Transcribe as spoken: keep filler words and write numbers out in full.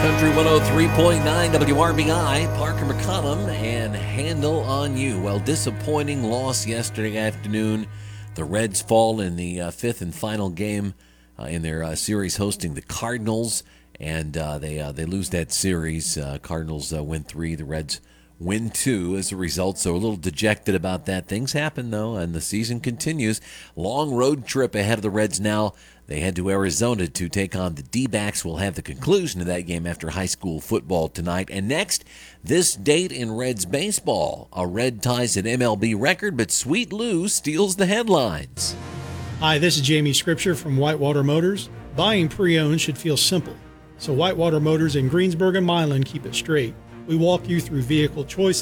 Country one oh three point nine W R B I, Parker McCollum and Handle on You. Well, disappointing loss yesterday afternoon. The Reds fall in the uh, fifth and final game uh, in their uh, series hosting the Cardinals, and uh, they uh, they lose that series. Uh, Cardinals uh, win three, the Reds win two as a result, so a little dejected about that. Things happen, though, and the season continues. Long road trip ahead of the Reds now. They head to Arizona to take on the D-backs. We'll have the conclusion of that game after high school football tonight. And next, this date in Reds baseball. A Red ties an M L B record, but Sweet Lou steals the headlines. Hi, this is Jamie Scripture from Whitewater Motors. Buying pre-owned should feel simple, so Whitewater Motors in Greensburg and Milan keep it straight. We walk you through vehicle choices,